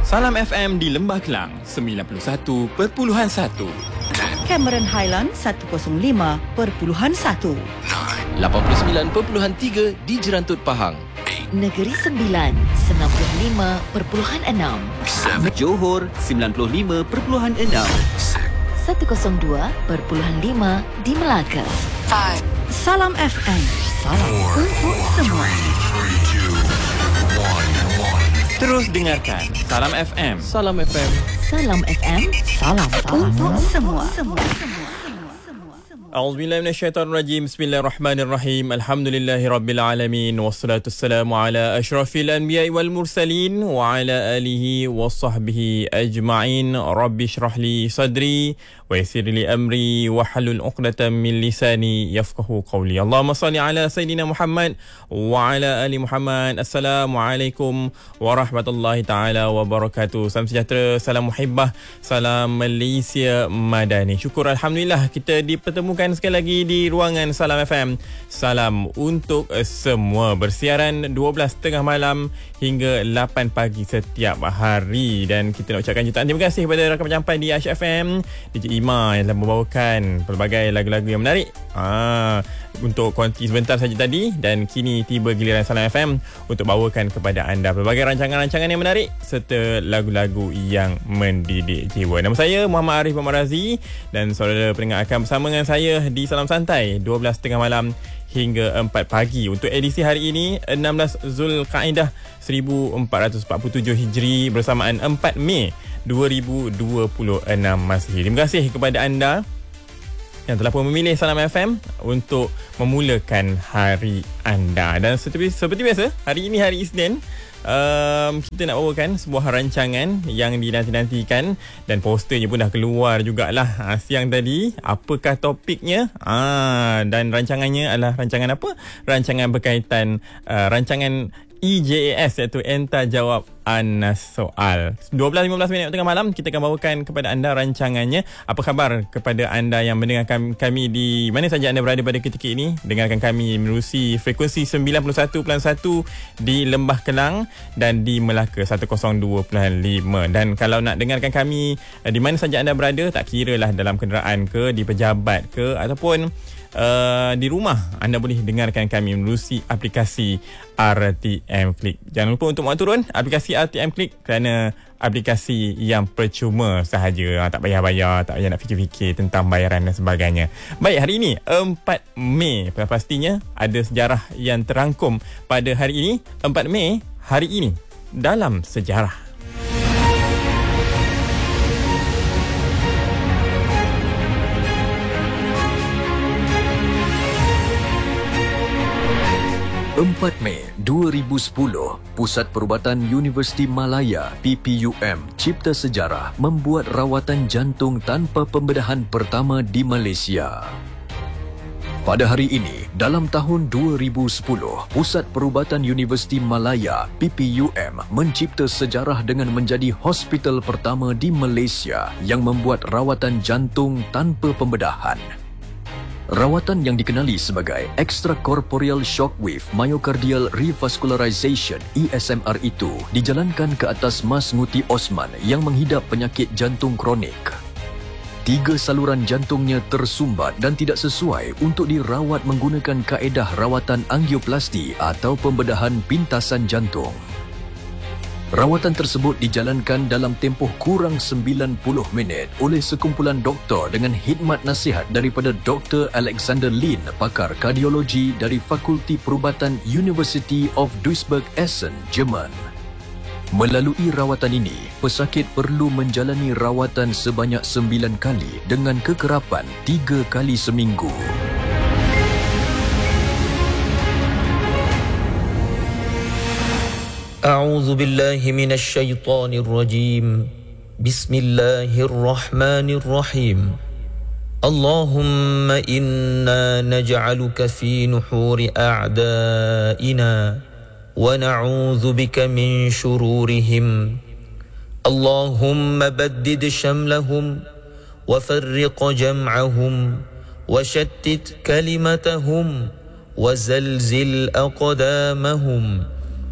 Salam FM di Lembah Kelang 91.1, Cameron Highland 105.1, 89.3 di Jerantut Pahang, Negeri Sembilan 95.6, Johor 95.6, 102.5 di Melaka. Salam FM, salam untuk semua. Terus dengarkan Salam FM. Salam FM. Salam FM, Salam untuk semua. A'udzubillahi minasyaitonirrajim. Bismillahirrahmanirrahim. Alhamdulillahirabbil alamin wassalatu wassalamu ala asyrafil anbiya'i wal mursalin wa ala alihi washabbihi ajma'in. Rabbi shrah li sadri wa yassir li amri wa hlul 'uqdatam min lisani yafqahu qawli. Allahumma shalli ala sayidina Muhammad wa ala ali Muhammad. Assalamualaikum warahmatullahi taala wabarakatuh. Salam sejahtera, salam muhibbah, salam Malaysia Madani. Syukur alhamdulillah kita dipertemukan sekali lagi di ruangan Salam FM. Salam untuk semua, bersiaran 12.30 malam hingga 8 pagi setiap hari. Dan kita nak ucapkan jutaan terima kasih kepada rakan penyampai di Aish FM, DJ Ima yang telah membawakan pelbagai lagu-lagu yang menarik untuk konti sebentar saja tadi. Dan kini tiba giliran Salam FM untuk bawakan kepada anda pelbagai rancangan-rancangan yang menarik serta lagu-lagu yang mendidik jiwa. Nama saya Muhammad Arif Pemarazi dan saudara pendengar akan bersama dengan saya di Salam Santai 12.30 malam hingga 4 pagi untuk edisi hari ini 16 Zulkaidah 1447 Hijri bersamaan 4 Mei 2026 Masihi. Terima kasih kepada anda yang telah pun memilih Salam FM untuk memulakan hari anda. Dan seperti biasa, hari ini hari Isnin, kita nak bawakan sebuah rancangan yang dinanti-nantikan dan posternya pun dah keluar jugalah siang tadi. Apakah topiknya? Dan rancangannya adalah rancangan apa? Rancangan berkaitan rancangan EJAS, iaitu Entah Jawab Anas Soal. 12.15 minit tengah malam kita akan bawakan kepada anda rancangannya. Apa khabar kepada anda yang mendengarkan kami di mana saja anda berada pada ketika ini? Dengarkan kami menerusi frekuensi 91.1 di Lembah Kelang dan di Melaka 102.5. Dan kalau nak dengarkan kami di mana saja anda berada, tak kiralah dalam kenderaan ke, di pejabat ke, ataupun di rumah, anda boleh dengarkan kami menerusi aplikasi RTM Click. Jangan lupa untuk muat turun aplikasi RTM Click kerana aplikasi yang percuma sahaja, tak payah bayar, tak payah nak fikir-fikir tentang bayaran dan sebagainya. Baik, hari ini 4 Mei, pastinya ada sejarah yang terangkum pada hari ini. 4 Mei, hari ini dalam sejarah. Empat Mei 2010, Pusat Perubatan Universiti Malaya PPUM Cipta Sejarah membuat rawatan jantung tanpa pembedahan pertama di Malaysia. Pada hari ini, dalam tahun 2010, Pusat Perubatan Universiti Malaya PPUM mencipta sejarah dengan menjadi hospital pertama di Malaysia yang membuat rawatan jantung tanpa pembedahan. Rawatan yang dikenali sebagai Extracorporeal Shockwave Myocardial Revascularization ESMR itu dijalankan ke atas Mas Nguti Osman yang menghidap penyakit jantung kronik. 3 saluran jantungnya tersumbat dan tidak sesuai untuk dirawat menggunakan kaedah rawatan angioplasti atau pembedahan pintasan jantung. Rawatan tersebut dijalankan dalam tempoh kurang 90 minit oleh sekumpulan doktor dengan khidmat nasihat daripada Dr. Alexander Lin, pakar kardiologi dari Fakulti Perubatan University of Duisburg-Essen, Jerman. Melalui rawatan ini, pesakit perlu menjalani rawatan sebanyak 9 kali dengan kekerapan 3 kali seminggu. أعوذ بالله من الشيطان الرجيم بسم الله الرحمن الرحيم اللهم إنا نجعلك في نحور أعدائنا ونعوذ بك من شرورهم اللهم بدد شملهم وفرق جمعهم وشتت كلمتهم وزلزل أقدامهم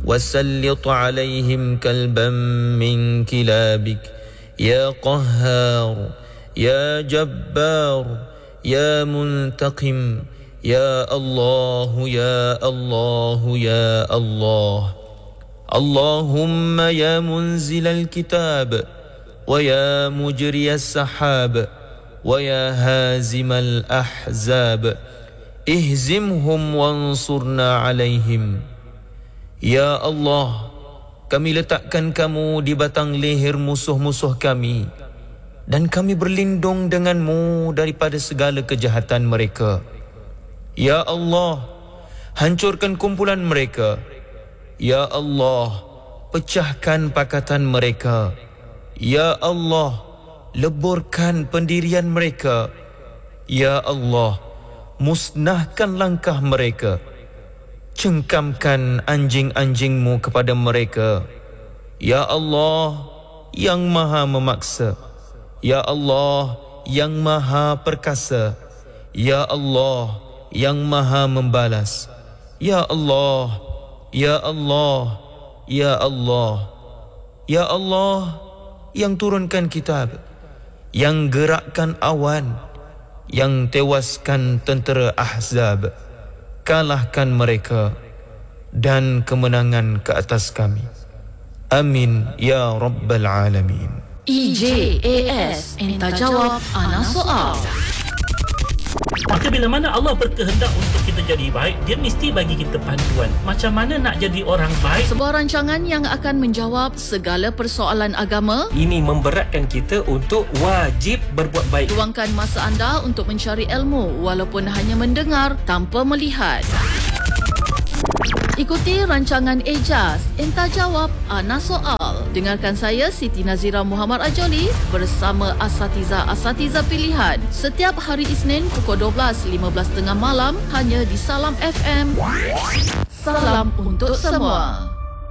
وسلط عليهم كلبا من كلابك يا قهار يا جبار يا منتقم يا الله يا الله يا الله اللهم يا منزل الكتاب ويا مجري السحاب ويا هازم الأحزاب اهزمهم وانصرنا عليهم. Ya Allah, kami letakkan kamu di batang leher musuh-musuh kami dan kami berlindung denganmu daripada segala kejahatan mereka. Ya Allah, hancurkan kumpulan mereka. Ya Allah, pecahkan pakatan mereka. Ya Allah, leburkan pendirian mereka. Ya Allah, musnahkan langkah mereka. Cengkamkan anjing-anjingmu kepada mereka. Ya Allah, yang maha memaksa. Ya Allah, yang maha perkasa. Ya Allah, yang maha membalas. Ya Allah, Ya Allah, Ya Allah, Ya Allah, yang turunkan kitab, yang gerakkan awan, yang tewaskan tentera Ahzab. Kalahkan mereka dan kemenangan ke atas kami. Amin ya Rabbal Alamin. EJAS, Entah Jawab Ana Soal. Maka bila mana Allah berkehendak untuk kita jadi baik, dia mesti bagi kita panduan. Macam mana nak jadi orang baik? Sebuah rancangan yang akan menjawab segala persoalan agama. Ini memberatkan kita untuk wajib berbuat baik. Luangkan masa anda untuk mencari ilmu walaupun hanya mendengar tanpa melihat. Ikuti rancangan EJAS, Entah Jawab Ana Soal. Dengarkan saya Siti Nazira Muhammad Ajoli bersama asatiza pilihan setiap hari Isnin pukul 12.15 malam hanya di Salam FM. Salam untuk semua.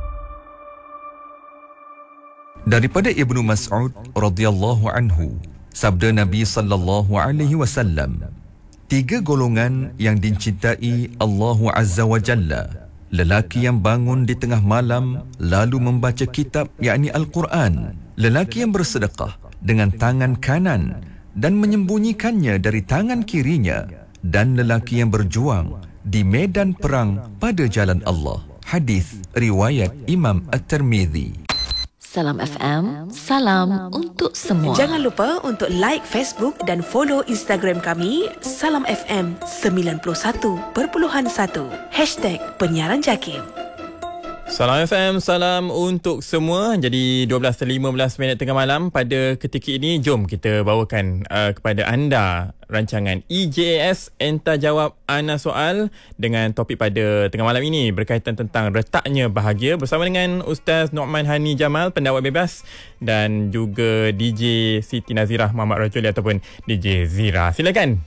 Daripada Ibnu Mas'ud radhiyallahu anhu, sabda Nabi sallallahu alaihi wasallam, 3 golongan yang dicintai Allah Azza wa Jalla: lelaki yang bangun di tengah malam lalu membaca kitab yakni Al-Quran, lelaki yang bersedekah dengan tangan kanan dan menyembunyikannya dari tangan kirinya, dan lelaki yang berjuang di medan perang pada jalan Allah. Hadis riwayat Imam At-Tirmizi. Salam FM, salam untuk semua. Jangan lupa untuk like Facebook dan follow Instagram kami Salam FM 91.1 #penyiaran JAKIM. Salam FM, salam untuk semua. Jadi 12.15 tengah malam pada ketika ini, jom kita bawakan kepada anda rancangan EJAS, Entah Jawab Ana Soal, dengan topik pada tengah malam ini berkaitan tentang retaknya bahagia, bersama dengan Ustaz No'man Hani Jamal, pendakwah bebas, dan juga DJ Siti Nazirah Muhammad Rajuli ataupun DJ Zira. Silakan.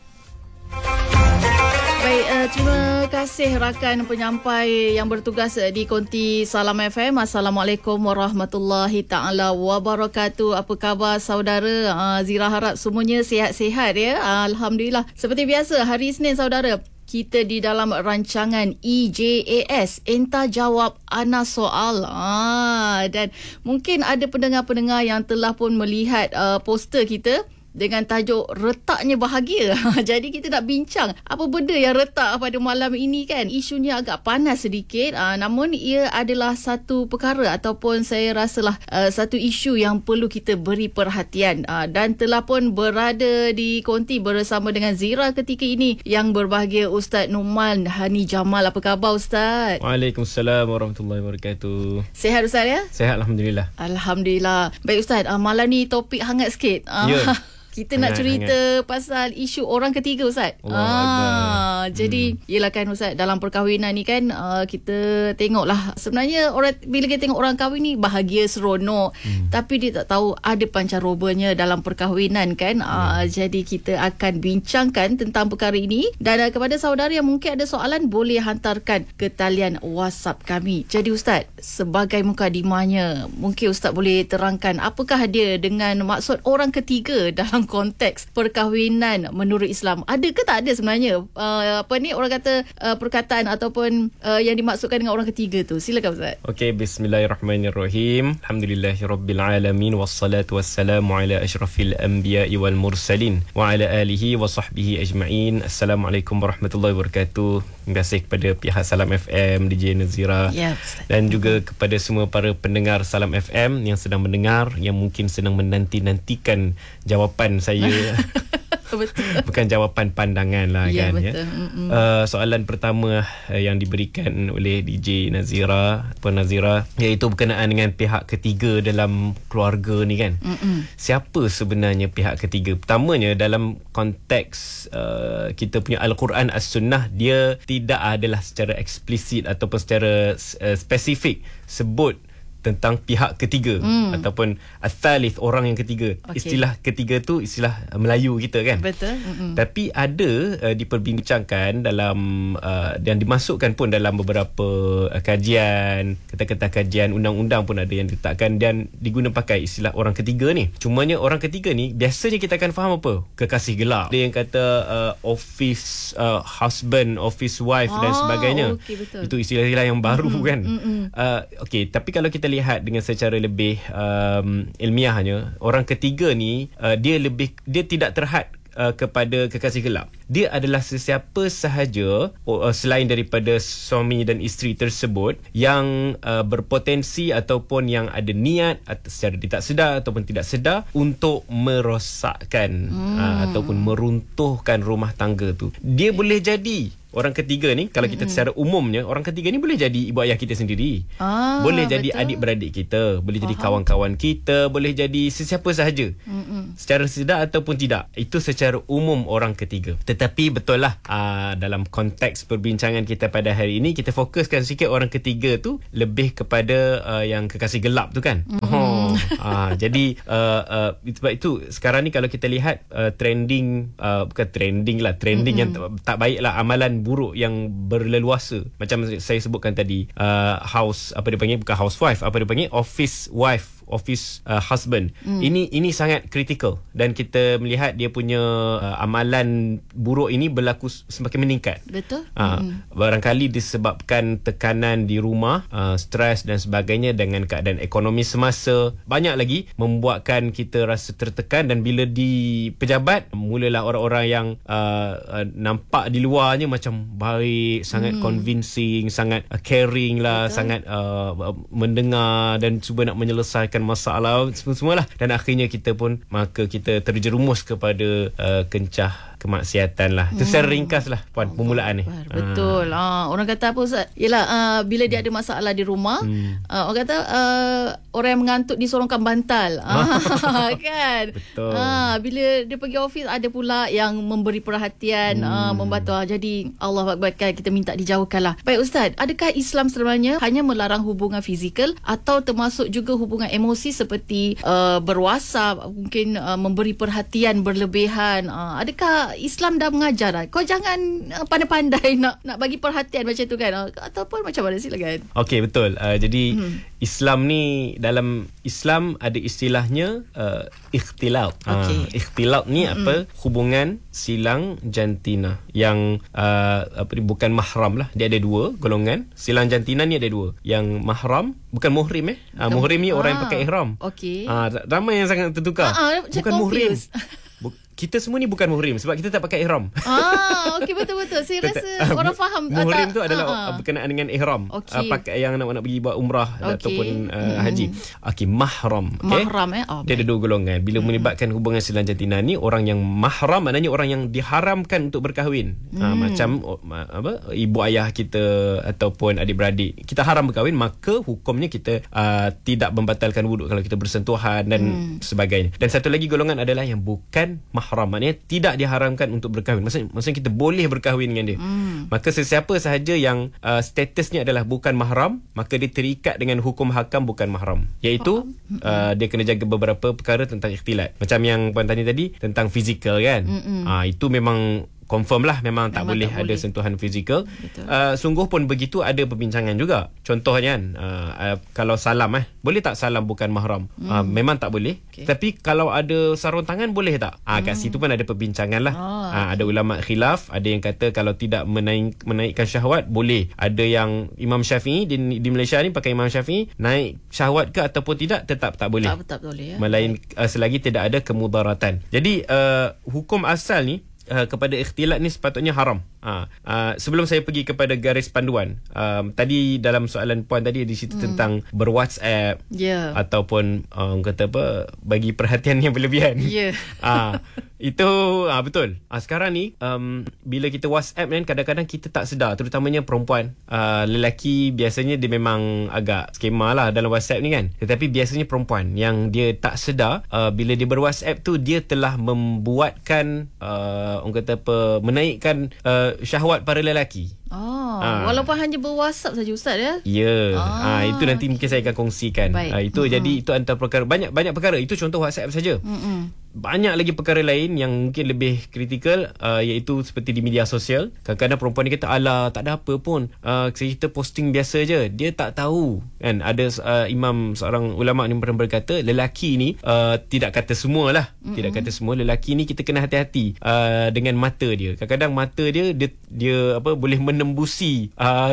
Baik, terima kasih rakan penyampai yang bertugas di konti Salam FM. Assalamualaikum warahmatullahi ta'ala wabarakatuh. Apa khabar saudara? Zira harap semuanya sihat-sihat ya. Alhamdulillah. Seperti biasa, hari Isnin saudara, kita di dalam rancangan EJAS, Entah Jawab Ana Soal. Dan mungkin ada pendengar-pendengar yang telah pun melihat poster kita dengan tajuk retaknya bahagia. Jadi kita nak bincang apa benda yang retak pada malam ini kan. Isunya agak panas sedikit, namun ia adalah satu perkara ataupun saya rasalah satu isu yang perlu kita beri perhatian. Dan telah pun berada di konti bersama dengan Zira ketika ini yang berbahagia Ustaz No'man Hani Jamal. Apa khabar Ustaz? Waalaikumsalam warahmatullahi wabarakatuh. Sihat Ustaz ya? Sihat, Alhamdulillah. Alhamdulillah. Baik Ustaz, malam ni topik hangat sikit. Ya. Kita nak cerita pasal isu orang ketiga Ustaz. Jadi yelah kan Ustaz, dalam perkahwinan ni kan kita tengoklah sebenarnya orang, bila kita tengok orang kahwin ni bahagia seronok, tapi dia tak tahu ada pancarobanya dalam perkahwinan kan. Jadi kita akan bincangkan tentang perkara ini, dan kepada saudara yang mungkin ada soalan boleh hantarkan ke talian WhatsApp kami. Jadi Ustaz, sebagai mukadimahnya, mungkin Ustaz boleh terangkan apakah dia dengan maksud orang ketiga dalam konteks perkahwinan menurut Islam. Ada ke tak ada sebenarnya orang kata perkataan ataupun yang dimaksudkan dengan orang ketiga tu? Silakan Ustaz. Okey, bismillahirrahmanirrahim. Alhamdulillahirabbil alamin wassalatu wassalamu ala asyrafil anbiya'i wal mursalin wa ala alihi wa sahbihi ajma'in. Assalamualaikum warahmatullahi wabarakatuh. Terima kasih kepada pihak Salam FM, DJ Nazira, dan juga kepada semua para pendengar Salam FM yang sedang mendengar, yang mungkin sedang menanti-nantikan jawapan saya. Betul. Bukan jawapan pandangan lah, kan. Betul. Soalan pertama yang diberikan oleh DJ Nazira, Puan Nazira, iaitu berkenaan dengan pihak ketiga dalam keluarga ni, kan. Siapa sebenarnya pihak ketiga? Pertamanya, dalam konteks kita punya Al-Quran As-Sunnah, dia tidak adalah secara eksplisit ataupun secara spesifik sebut tentang pihak ketiga ataupun al-thalith, orang yang ketiga. Istilah ketiga tu istilah Melayu kita, kan. Betul. Tapi ada diperbincangkan dalam dan dimasukkan pun dalam beberapa kajian, kata-kata kajian undang-undang pun ada yang diletakkan dan diguna pakai istilah orang ketiga ni. Cumanya orang ketiga ni biasanya kita akan faham apa? Kekasih gelap. Ada yang kata office husband, office wife dan sebagainya. Itu istilah-istilah yang baru, kan. Tapi kalau kita lihat dengan secara lebih ilmiahnya, orang ketiga ni dia tidak terhad kepada kekasih gelap. Dia adalah sesiapa sahaja selain daripada suami dan isteri tersebut yang berpotensi ataupun yang ada niat secara tidak sedar ataupun tidak sedar untuk merosakkan ataupun meruntuhkan rumah tangga tu. Dia boleh jadi orang ketiga ni, kalau kita secara umumnya, orang ketiga ni boleh jadi ibu ayah kita sendiri, boleh jadi adik-beradik kita, boleh jadi kawan-kawan kita, boleh jadi sesiapa sahaja, secara sedar ataupun tidak. Itu secara umum orang ketiga. Tetapi betul lah, dalam konteks perbincangan kita pada hari ini, kita fokuskan sikit orang ketiga tu lebih kepada yang kekasih gelap tu, kan. Jadi sebab itu sekarang ni kalau kita lihat trending, bukan trending lah, trending yang tak baik lah, amalan buruk yang berleluasa, macam saya sebutkan tadi, house, apa dia panggil, bukan housewife, apa dia panggil, office wife, office husband. Ini sangat kritikal dan kita melihat dia punya amalan buruk ini berlaku semakin meningkat. Betul. Barangkali disebabkan tekanan di rumah, stres dan sebagainya, dengan keadaan ekonomi semasa. Banyak lagi membuatkan kita rasa tertekan, dan bila di pejabat, mulalah orang-orang yang nampak di luarnya macam baik, sangat convincing, sangat caring lah, sangat mendengar dan cuba nak menyelesaikan masalah semua lah, dan akhirnya kita terjerumus kepada kencah kemaksiatan lah. Itu secara ringkas lah, Puan, permulaan ni. Betul. Orang kata apa, Ustaz? Yelah, bila dia ada masalah di rumah, orang kata orang yang mengantuk disorongkan bantal. Kan? Betul. Bila dia pergi office, ada pula yang memberi perhatian, membantu. Jadi Allah Akbar, kita minta dijauhkan lah. Baik Ustaz, adakah Islam sebenarnya hanya melarang hubungan fizikal atau termasuk juga hubungan emosi seperti berwasap, mungkin memberi perhatian berlebihan? Adakah Islam dah mengajar kau jangan pandai-pandai nak bagi perhatian macam tu, kan? Ataupun macam mana, silakan. Okey, betul. Jadi Islam ni, dalam Islam ada istilahnya ikhtilat. Ikhtilat ni apa? Hubungan silang jantina yang bukan mahram lah. Dia ada dua golongan. Silang jantina ni ada dua. Yang mahram, bukan muhrim. Muhrim ni orang yang pakai ihram. Ramai yang sangat tertukar. Bukan muhrim. Kita semua ni bukan muhrim sebab kita tak pakai ihram. Okey, betul-betul. Saya rasa orang faham. Muhrim tu adalah berkenaan dengan ihram. Pakai yang nak pergi buat umrah ataupun haji. Okey, mahram. Mahram dia ada dua golongan. Bila melibatkan hubungan silang jantina ni, orang yang mahram maknanya orang yang diharamkan untuk berkahwin. Macam ibu ayah kita ataupun adik-beradik. Kita haram berkahwin, maka hukumnya kita tidak membatalkan wuduk kalau kita bersentuhan dan sebagainya. Dan satu lagi golongan adalah yang bukan mahram, maknanya tidak diharamkan untuk berkahwin. Maksudnya kita boleh berkahwin dengan dia. Maka sesiapa sahaja yang statusnya adalah bukan mahram, maka dia terikat dengan hukum hakam bukan mahram, iaitu dia kena jaga beberapa perkara tentang ikhtilat. Macam yang Puan tanya tadi tentang fizikal, kan. Itu memang confirm lah memang tak boleh ada sentuhan fizikal. Sungguh pun begitu ada perbincangan juga. Contohnya kan, kalau salam boleh tak salam bukan mahram? Memang tak boleh. Tapi kalau ada sarung tangan boleh tak? Kat situ pun ada perbincangan lah. Ada ulama khilaf, ada yang kata kalau tidak menaikkan syahwat boleh. Ada yang Imam Syafi'i di Malaysia ni pakai Imam Syafi'i, naik syahwat ke ataupun tidak tetap tak boleh. Tak boleh ya. Melain selagi tidak ada kemudaratan. Jadi hukum asal ni kepada ikhtilat ni sepatutnya haram. Sebelum saya pergi kepada garis panduan, tadi dalam soalan puan tadi di situ tentang berWhatsApp ataupun kata apa, bagi perhatian yang berlebihan. Itu betul. Sekarang ni bila kita WhatsApp kan, kadang-kadang kita tak sedar, terutamanya perempuan. Lelaki biasanya dia memang agak skema lah dalam WhatsApp ni kan, tetapi biasanya perempuan yang dia tak sedar bila dia berWhatsApp tu, dia telah membuatkan orang kata apa, menaikkan syahwat para lelaki. Walaupun hanya berWhatsApp saja Ustaz ya. Itu nanti mungkin saya akan kongsikan. Itu jadi itu antara perkara, banyak perkara. Itu contoh WhatsApp saja. Banyak lagi perkara lain yang mungkin lebih kritikal, iaitu seperti di media sosial. Kadang-kadang perempuan ni kata, alah tak ada apa pun, kita posting biasa je. Dia tak tahu kan. Ada seorang ulama ni pernah berkata, lelaki ni tidak kata semua lah, tidak kata semua, lelaki ni kita kena hati-hati dengan mata dia. Kadang-kadang mata dia boleh menembusi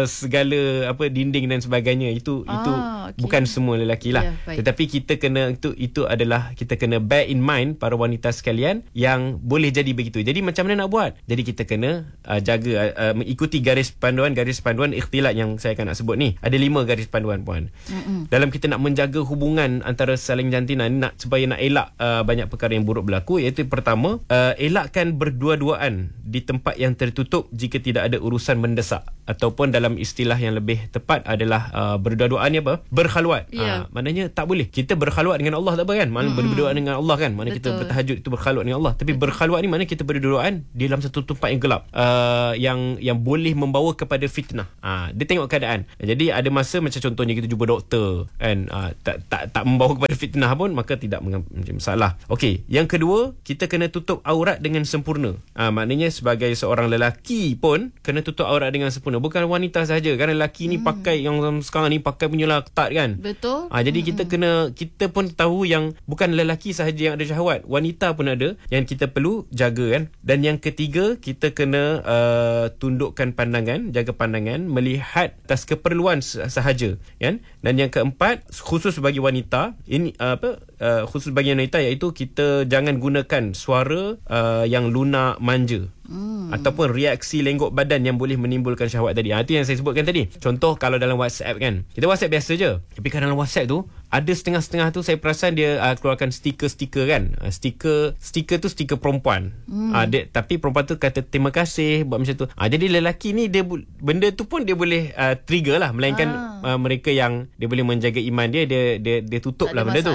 segala dinding dan sebagainya. Itu bukan semua lelaki lah. Tetapi kita kena itu adalah kita kena bear in mind, para wanita sekalian, yang boleh jadi begitu. Jadi macam mana nak buat? Jadi kita kena jaga, mengikuti garis panduan ikhtilat yang saya akan nak sebut ni. Ada 5 garis panduan puan. Dalam kita nak menjaga hubungan antara saling jantina ni, supaya nak elak banyak perkara yang buruk berlaku, iaitu pertama, elakkan berdua-duaan di tempat yang tertutup jika tidak ada urusan mendesak, ataupun dalam istilah yang lebih tepat adalah berdua-duaan ni apa? Berkhalwat. Maknanya tak boleh kita berkhalwat dengan Allah, tak apa kan? Mana berdua dengan Allah kan? Mana kita bertahajud itu berkhalwat dengan Allah. Tapi berkhalwat ni mana kita berdua-duaan di dalam satu tempat yang gelap, yang boleh membawa kepada fitnah. Dia tengok keadaan. Jadi ada masa macam contohnya kita jumpa doktor kan, tak membawa kepada fitnah pun, maka tidak masalah. Okey, yang kedua, kita kena tutup aurat dengan sempurna. Maknanya sebagai seorang lelaki pun kena tutup aurat dengan sempurna, bukan wanita saja. Kan lelaki ni pakai yang sekarang ni pakai punyalah ketat kan. Betul. Jadi kita pun tahu yang bukan lelaki sahaja yang ada syahwat, wanita pun ada, yang kita perlu jaga kan. Dan yang ketiga, kita kena tundukkan pandangan, jaga pandangan, melihat atas keperluan sahaja kan. Dan yang keempat, khusus bagi wanita ini khusus bagi wanita, iaitu kita jangan gunakan suara yang lunak manja ataupun reaksi lenggok badan yang boleh menimbulkan syahwat tadi. Itu yang saya sebutkan tadi. Contoh kalau dalam WhatsApp kan, kita WhatsApp biasa je, tapi kadang dalam WhatsApp tu ada setengah-setengah tu saya perasan dia keluarkan stiker kan. Stiker tu stiker perempuan. Tapi perempuan tu kata terima kasih buat macam tu. Jadi lelaki ni dia benda tu pun dia boleh trigger lah, melainkan mereka yang dia boleh menjaga iman dia tutup lah benda tu.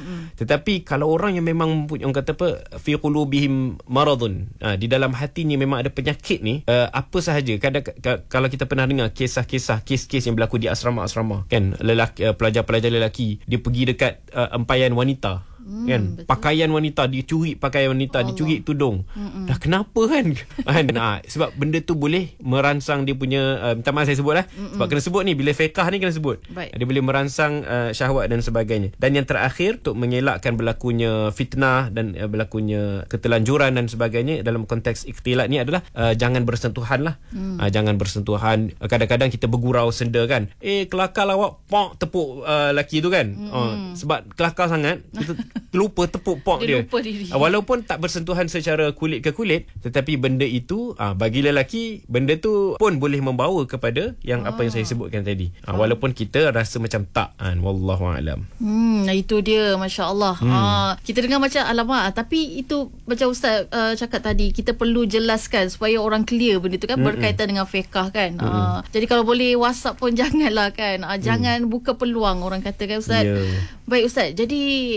Tetapi kalau orang yang memang orang kata apa, fi qulubihim maradun, di dalam hatinya memang ada penyakit ni, apa sahaja. Kadang kalau kita pernah dengar kes-kes yang berlaku di asrama-asrama kan, pelajar-pelajar lelaki dia pergi dekat empayan wanita kan, betul. Pakaian wanita, dicuri pakaian wanita, dicuri tudung. Dah kenapa kan? Sebab benda tu boleh merangsang dia punya minta maaf saya sebut lah, sebab kena sebut ni, bila fiqah ni kena sebut. Dia boleh merangsang syahwat dan sebagainya. Dan yang terakhir, untuk mengelakkan berlakunya fitnah dan berlakunya ketelanjuran dan sebagainya dalam konteks ikhtilat ni adalah jangan bersentuhan lah. Jangan bersentuhan. Kadang-kadang kita bergurau senda kan, kelakar awak tepuk lelaki tu kan. Sebab kelakar sangat, kita lupa tepuk pok dia. Walaupun tak bersentuhan secara kulit ke kulit, tetapi benda itu bagi lelaki, benda tu pun boleh membawa kepada yang apa yang saya sebutkan tadi. Walaupun kita rasa macam tak. Wallahu a'lam. Itu dia, masya-Allah. Kita dengar macam alamak, tapi itu macam Ustaz cakap tadi, kita perlu jelaskan supaya orang clear benda tu kan, berkaitan dengan fiqh kan. Jadi kalau boleh WhatsApp pun janganlah kan. Jangan buka peluang, orang kata kan Ustaz. Baik Ustaz, jadi macam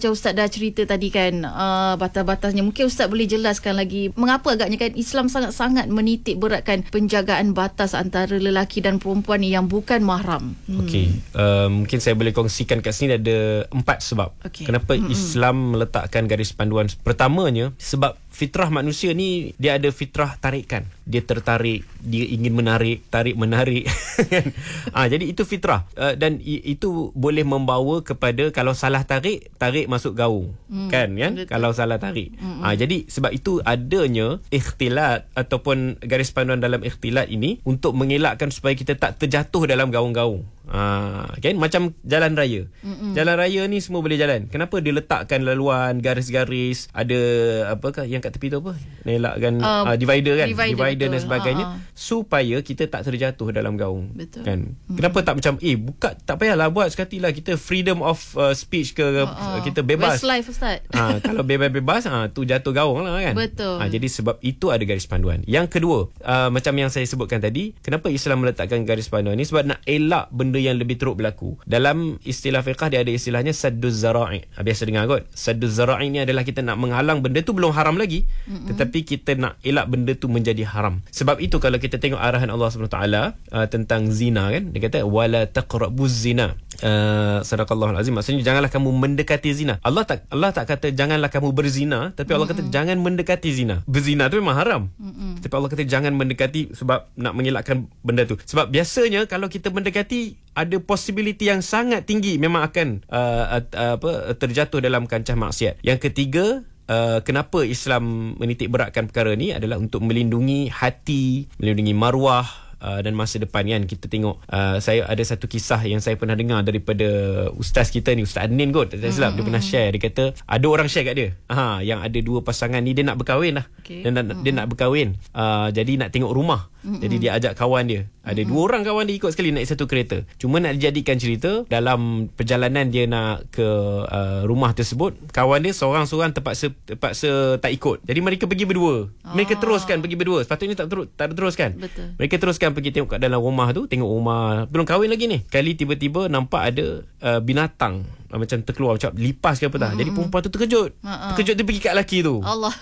macam Ustaz dah cerita tadi kan, batas-batasnya. Mungkin Ustaz boleh jelaskan lagi mengapa agaknya kan Islam sangat-sangat menitik beratkan penjagaan batas antara lelaki dan perempuan yang bukan mahram. Okey, mungkin saya boleh kongsikan kat sini ada 4 sebab kenapa Islam meletakkan garis panduan. Pertamanya, sebab fitrah manusia ni dia ada fitrah tarikan. Dia tertarik, dia ingin menarik, tarik-menarik. Jadi itu fitrah. Dan itu boleh membawa kepada kalau salah tarik masuk gaung. Kan? Kalau salah tarik. Jadi sebab itu adanya ikhtilat ataupun garis panduan dalam ikhtilat ini untuk mengelakkan supaya kita tak terjatuh dalam gaung-gaung. Kan? Macam jalan raya. Jalan raya ni semua boleh jalan. Kenapa dia letakkan laluan, garis-garis, ada apakah yang kat tepi tu apa? Elakkan divider kan? Divider dan sebagainya supaya kita tak terjatuh dalam gaung. Betul. Kan? Kenapa tak macam buka, tak payahlah buat sekali lah, kita freedom of speech ke kita bebas. Westlife Ustaz. Kalau bebas-bebas tu jatuh gaung lah kan? Betul. Jadi sebab itu ada garis panduan. Yang kedua, macam yang saya sebutkan tadi, kenapa Islam meletakkan garis panduan ni? Sebab nak elak benda yang lebih teruk berlaku. Dalam istilah fiqh dia ada istilahnya sadduz zara'i. Biasa dengar kot. Sadduz zara'i ni adalah kita nak menghalang benda tu belum haram lagi, tetapi kita nak elak benda tu menjadi haram. Sebab itu kalau kita tengok arahan Allah SWT tentang zina kan, dia kata wala taqrabuz zina. Sadaqallahul azim. Maksudnya janganlah kamu mendekati zina. Allah tak kata janganlah kamu berzina, tapi Allah kata jangan mendekati zina. Berzina tu memang haram. Tapi Allah kata jangan mendekati sebab nak mengelakkan benda tu. Sebab biasanya kalau kita mendekati, ada possibility yang sangat tinggi memang akan terjatuh dalam kancah maksiat. Yang ketiga, kenapa Islam menitik beratkan perkara ni adalah untuk melindungi hati, melindungi maruah dan masa depan kan. Kita tengok, saya ada satu kisah yang saya pernah dengar daripada ustaz kita ni, Ustaz Anin kot, tak silap, dia pernah share. Dia kata ada orang share kat dia, yang ada 2 pasangan ni dia nak berkahwin lah. Dia nak berkahwin, jadi nak tengok rumah. Jadi dia ajak kawan dia, ada 2 orang kawan dia ikut sekali naik satu kereta. Cuma nak dijadikan cerita, dalam perjalanan dia nak ke rumah tersebut, kawan dia seorang-seorang terpaksa tak ikut. Jadi mereka pergi berdua. Mereka teruskan pergi berdua. Sepatutnya tak teruskan. Betul. Mereka teruskan pergi tengok kat dalam rumah tu. Tengok rumah belum kahwin lagi ni. Kali tiba-tiba nampak ada binatang macam terkeluar, macam lipas ke apa tak. Jadi perempuan tu terkejut. Terkejut, dia pergi kat lelaki tu. Allah.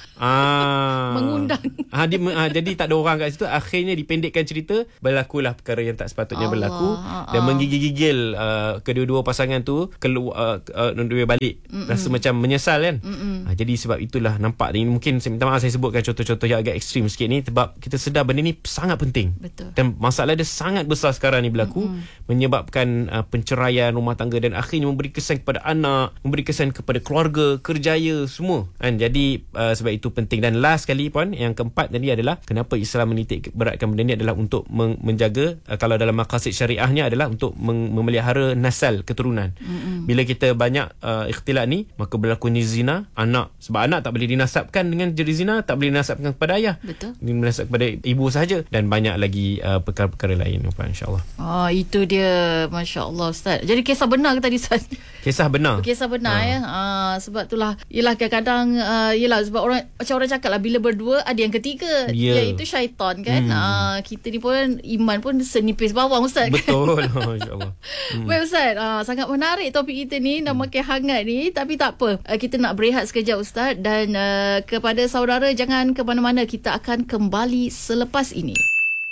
Mengundang. Jadi tak ada orang kat situ. Akhirnya dipendekkan cerita, berlakulah perkara yang tak sepatutnya berlaku. Dan menggigil-gigil kedua-dua pasangan tu keluar, balik. Rasa macam menyesal kan. Jadi sebab itulah nampak ni, mungkin saya minta maaf saya sebutkan contoh-contoh yang agak ekstrim sikit ni, sebab kita sedar benda ni sangat penting. Betul. Dan masalah dia sangat besar sekarang ni berlaku, menyebabkan penceraian rumah tangga dan akhirnya memberi kesan kepada anak, memberi kesan kepada keluarga, kerjaya, semua kan. Jadi sebab itu penting. Dan last sekali puan, yang keempat tadi adalah kenapa Islam menitik beratkan benda ni adalah untuk menjaga, kalau dalam maqasid syariahnya adalah untuk memelihara nasal, keturunan. Bila kita banyak ikhtilat ni, maka berlakunya zina anak. Sebab anak tak boleh dinasabkan dengan jadi zina, tak boleh dinasabkan kepada ayah. Betul. Dinasab kepada ibu sahaja, dan banyak lagi perkara-perkara lain, insya-Allah. Itu dia, masya-Allah Ustaz. Jadi kisah benar ke tadi Ustaz? Kisah benar. Kisah benar ya. Sebab itulah, yelah kadang-kadang sebab macam orang cakap lah, bila berdua ada yang ketiga, iaitu syaitan kan. Kita ni pun iman pun senipis bawang Ustaz. Betul. Masya-Allah. Baik Ustaz, sangat menarik topik kita ni, dah makin hangat ni, tapi tak apa. Kita nak berehat sekejap Ustaz, dan kepada saudara jangan ke mana-mana, kita akan kembali selepas ini.